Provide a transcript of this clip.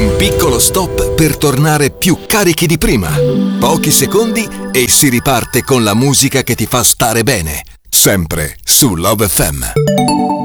Un piccolo stop per tornare più carichi di prima. Pochi secondi e si riparte con la musica che ti fa stare bene. Sempre su Love FM.